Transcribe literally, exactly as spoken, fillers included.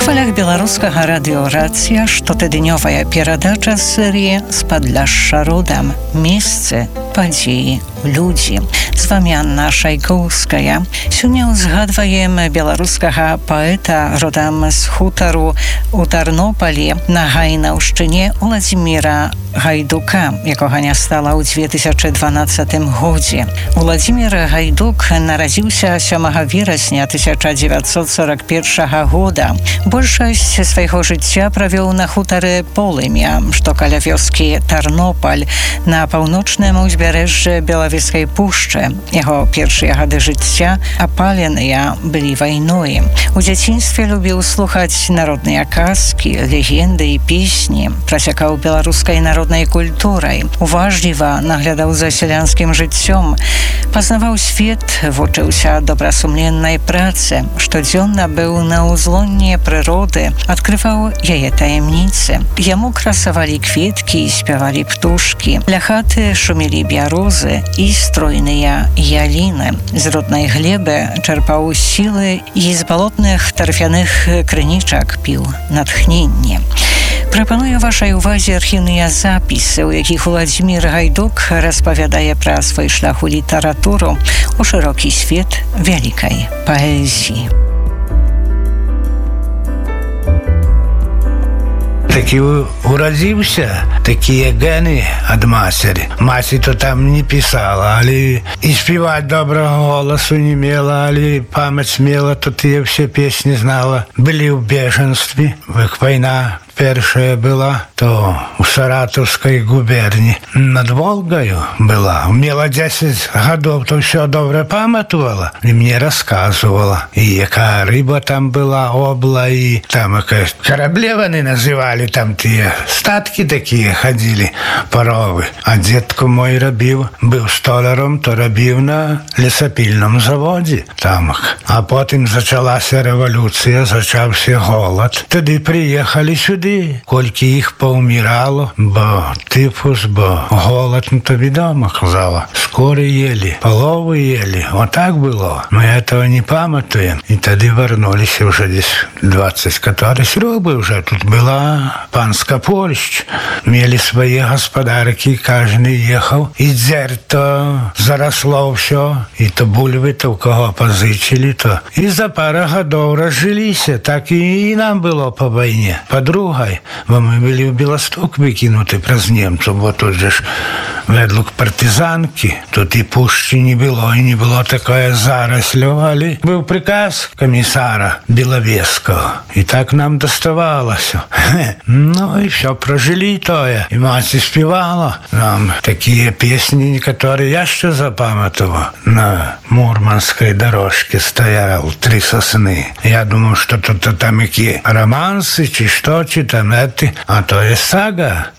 хвалях беларускага радыёрацыя штотыднёвая перадача серыі «Спадляшша родам. Месцы, падзеі, людзі». З вами Анна Шайкоўская. Сёння узгадваем беларускага паэта родам з хутару у Тарнопалі на Гайнаўшчыне Уладзіміра Гайдука, якога не стала ў две тысячы дванаццатым годзе. Уладзімір Гайдук нарадзіўся сёмага верасня тысяча дзевяцьсот сорок першага года. Большасць свайго жыцця правёў на хутары Полымя, што каля вёскі Тарнопаль, на паўночным узбярэжжы Белавежскай пушчы. Яго першыя гады жыцця апаленыя былі вайной. У дзяцінстве любіў слухаць народныя казкі, легенды і песні, прасякаў беларускай народнай культурай, уважліва наглядаў за сялянскім жыццём, пазнаваў свет, вучыўся добрасумленнай працы, штодзённа быў на ўзлонні прыроды, адкрываў яе таямніцы. Яму красавалі кветкі і спявалі птушкі. Ля хаты шумелі бярозы і стройныя яліны. З роднай глебы чарпаў сілы і з балотных тарфяных крынічак піў натхненне. Прапаную вашай увазе архіўныя запісы, у якіх Уладзімір Гайдук распавядае пра свой шлях у літаратуру, у шырокі свет вялікай паэзіі. Такі урадзіўся, такія гены ад мацері. Маці то там не пісала, але і співаць добрага голасу не мела, але памяць мела, то тыя ўсе песні знала. Былі ў бежанстве, як вайна першая была, то у Саратаўскай губерні над Волгаю была. Мела дзесяць гадоў, то ўсё добра памятувала і мне расказвала. І якая рыба там была, обла, і там якая караблеваны называлі, там тыя статкі такія хадзілі, паровы. А дзедку мой рабіў, быў столяром, то рабіў на лесапільным заводзе там. А потым зачалася рэвалюцыя, зачаўся голад. Тады прыехалі сюды, колькі іх паўмірало, бо тыфус, бо голад, ну то відома, казала. Скоры ели, паловы ели. Вот так было. Мы этого не памятуем. І тады вярнуліся ўжо десь двадцать каторы срубы ўжо. Тут была панска Польшч. Мелі свае гаспадаркі, кожны ехаў. І дзер то заросло ўсё. І то бульвы, то ў кого пазычылі, то. І за пара гадоў разжыліся. Так і нам было по вайне. По-друге, бо ми були в Білосток викинути праз немців, бо тут же ж ведлук партизанки, тут і пущі не було, і не було такої зарослю, але був приказ комісара Біловєзького, і так нам доставалося. Ну і все, прожили тое. І мати співала нам такі пісні, які я ще запам'ятав. На Мурманській дорожці стояли три сосни. Я думав, що тут там які романси, чи що, чи там ети, а то є сага